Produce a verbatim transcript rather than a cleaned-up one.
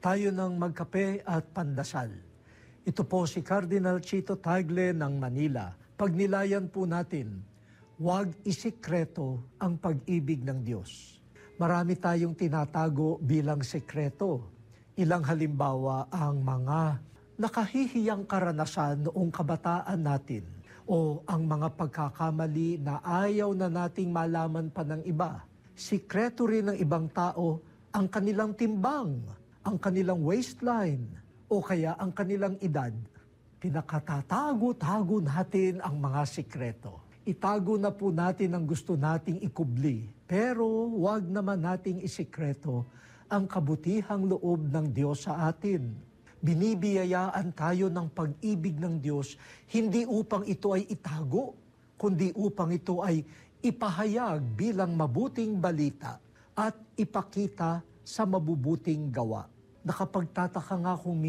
Tayo ng magkape at pandasal. Ito po si Cardinal Chito Tagle ng Manila. Pagnilayan po natin, huwag isikreto ang pag-ibig ng Diyos. Marami tayong tinatago bilang sekreto. Ilang halimbawa ang mga nakahihiyang karanasan noong kabataan natin o ang mga pagkakamali na ayaw na nating malaman pa ng iba. Sikreto rin ng ibang tao ang kanilang timbang, ang kanilang waistline, o kaya ang kanilang edad. Pinakatatago-tago natin ang mga sikreto. Itago na po natin ang gusto nating ikubli, pero wag naman nating isikreto ang kabutihang loob ng Diyos sa atin. Binibiyayaan tayo ng pag-ibig ng Diyos, hindi upang ito ay itago, kundi upang ito ay ipahayag bilang mabuting balita at ipakita sa mabubuting gawa. Nakapagtataka nga kung